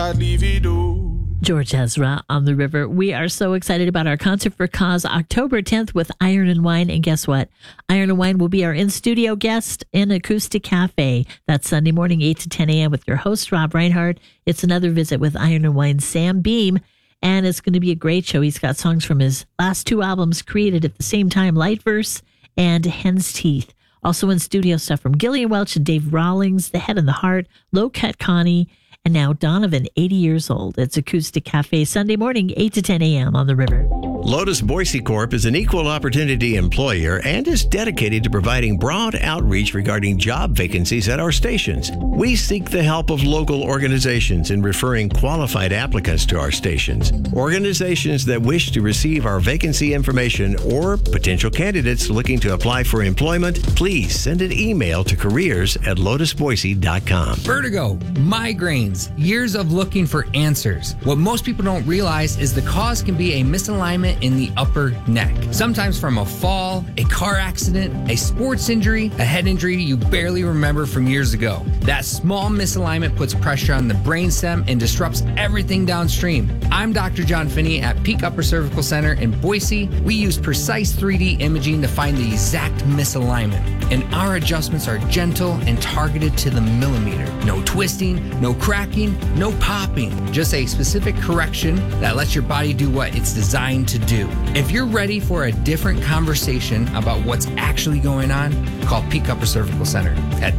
George Ezra on the river. We are so excited about our Concert for Cause October 10th with Iron and Wine. And guess what? Iron and Wine will be our in-studio guest in Acoustic Cafe. That's Sunday morning, 8 to 10 a.m. with your host, Rob Reinhardt. It's another visit with Iron and Wine's Sam Beam. And it's going to be a great show. He's got songs from his last two albums created at the same time, Light Verse and Hen's Teeth. Also in studio stuff from Gillian Welch and Dave Rawlings, The Head and the Heart, Low Cut Connie, and now Donovan, 80 years old. It's Acoustic Cafe, Sunday morning, 8 to 10 a.m. on the river. Lotus Boise Corp is an equal opportunity employer and is dedicated to providing broad outreach regarding job vacancies at our stations. We seek the help of local organizations in referring qualified applicants to our stations. Organizations that wish to receive our vacancy information or potential candidates looking to apply for employment, please send an email to careers@lotusboise.com. Vertigo, migraines, years of looking for answers. What most people don't realize is the cause can be a misalignment in the upper neck. Sometimes from a fall, a car accident, a sports injury, a head injury you barely remember from years ago. That small misalignment puts pressure on the brainstem and disrupts everything downstream. I'm Dr. John Finney at Peak Upper Cervical Center in Boise. We use precise 3D imaging to find the exact misalignment. And our adjustments are gentle and targeted to the millimeter. No twisting, no cracking, no popping. Just a specific correction that lets your body do what it's designed to do. If you're ready for a different conversation about what's actually going on, call Peak Upper Cervical Center at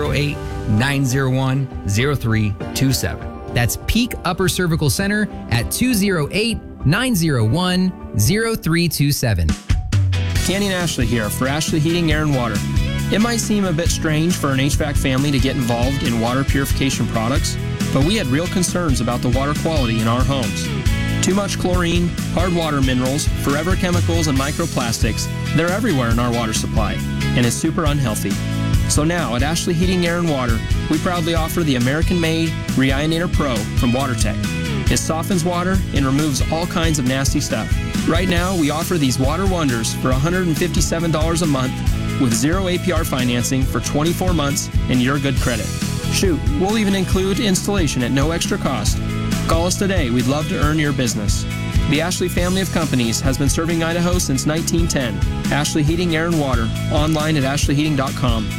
208-901-0327. That's Peak Upper Cervical Center at 208-901-0327. Candy and Ashley here for Ashley Heating, Air, and Water. It might seem a bit strange for an HVAC family to get involved in water purification products, but we had real concerns about the water quality in our homes. Too much chlorine, hard water minerals, forever chemicals, and microplastics, they're everywhere in our water supply, and it's super unhealthy. So now, at Ashley Heating, Air, and Water, we proudly offer the American-made Reionator Pro from WaterTech. It softens water and removes all kinds of nasty stuff. Right now, we offer these water wonders for $157 a month with zero APR financing for 24 months and your good credit. Shoot, we'll even include installation at no extra cost. Call us today. We'd love to earn your business. The Ashley family of companies has been serving Idaho since 1910. Ashley Heating, Air, and Water. Online at ashleyheating.com.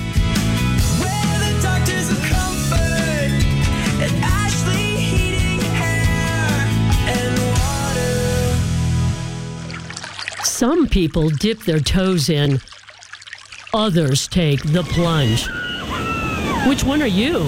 Some people dip their toes in. Others take the plunge. Which one are you?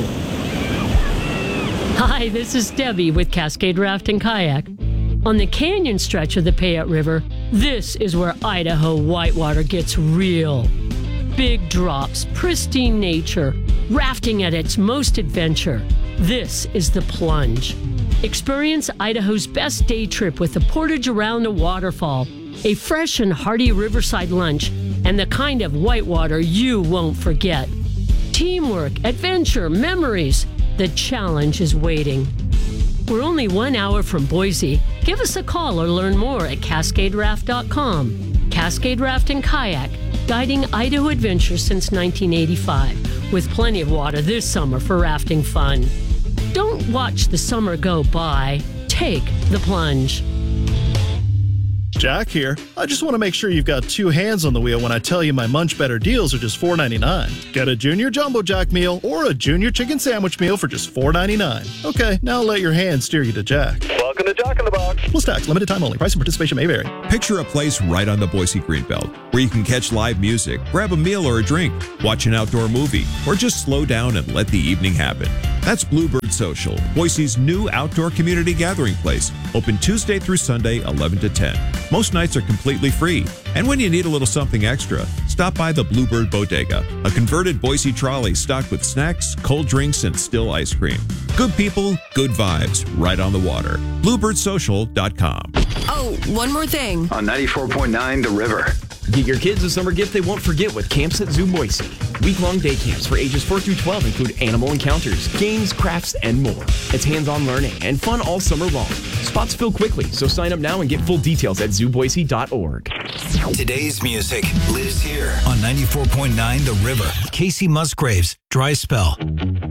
Hi, this is Debbie with Cascade Raft and Kayak. On the canyon stretch of the Payette River, this is where Idaho whitewater gets real. Big drops, pristine nature, rafting at its most adventure. This is the plunge. Experience Idaho's best day trip with a portage around a waterfall, a fresh and hearty riverside lunch, and the kind of whitewater you won't forget. Teamwork, adventure, memories. The challenge is waiting. We're only 1 hour from Boise. Give us a call or learn more at CascadeRaft.com. Cascade Raft and Kayak, guiding Idaho adventures since 1985, with plenty of water this summer for rafting fun. Don't watch the summer go by. Take the plunge. Jack here. I just want to make sure you've got two hands on the wheel when I tell you my Munch Better deals are just $4.99. Get a Junior Jumbo Jack meal or a Junior Chicken Sandwich meal for just $4.99. Okay, now let your hands steer you to Jack. Welcome to Jack in the Box. Plus tax, limited time only. Price and participation may vary. Picture a place right on the Boise Greenbelt where you can catch live music, grab a meal or a drink, watch an outdoor movie, or just slow down and let the evening happen. That's Bluebird Social, Boise's new outdoor community gathering place, open Tuesday through Sunday, 11 to 10. Most nights are completely free. And when you need a little something extra, stop by the Bluebird Bodega, a converted Boise trolley stocked with snacks, cold drinks, and still ice cream. Good people, good vibes, right on the water. BluebirdSocial.com. Oh, one more thing. On 94.9 The River. Get your kids a summer gift they won't forget with Camps at Zoo Boise. Week-long day camps for ages 4 through 12 include animal encounters, games, crafts, and more. It's hands-on learning and fun all summer long. Spots fill quickly, so sign up now and get full details at zooboise.org. Today's music lives here on 94.9 The River. Casey Musgraves, Dry Spell.